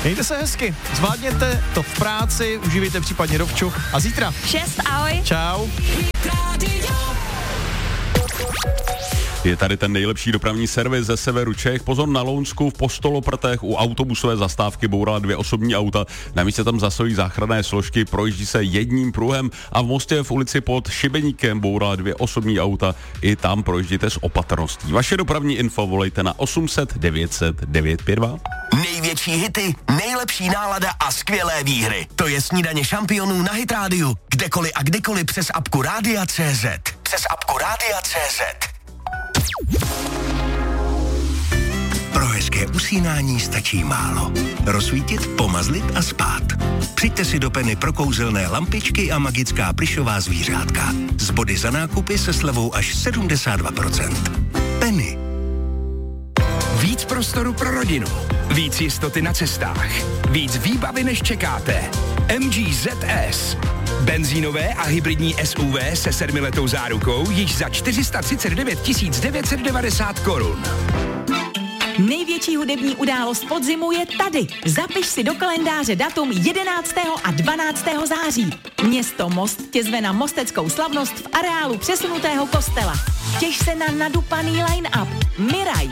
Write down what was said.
Mějte se hezky, zvládněte to v práci, užívejte případně dovču a zítra. 6, ahoj. Čau. Je tady ten nejlepší dopravní servis ze severu Čech. Pozor, na Lounsku v Postoloprtech u autobusové zastávky bourala 2 osobní auta. Na místě tam zasahují záchranné složky, projíždí se jedním pruhem a v Mostě v ulici pod Šibeníkem bourala 2 osobní auta. I tam projížděte s opatrností. Vaše dopravní info volejte na 800 900 952. Největší hity, nejlepší nálada a skvělé výhry. To je Snídaně šampionů na Hit Radio. Kdekoliv a kdykoliv přes apku Rádia.cz. Přes apku Rádia.cz. Pro hezké usínání stačí málo. Rozsvítit, pomazlit a spát. Přijďte si do Penny pro kouzelné lampičky a magická plyšová zvířátka. Z body za nákupy se slevou až 72%. Penny. Víc prostoru pro rodinu. Víc jistoty na cestách. Víc výbavy, než čekáte. MG ZS. Benzínové a hybridní SUV se 7letou zárukou již za 439 990 korun. Největší hudební událost podzimu je tady. Zapiš si do kalendáře datum 11. a 12. září. Město Most tě zve na mosteckou slavnost v areálu přesunutého kostela. Těš se na nadupaný line-up. Miraj,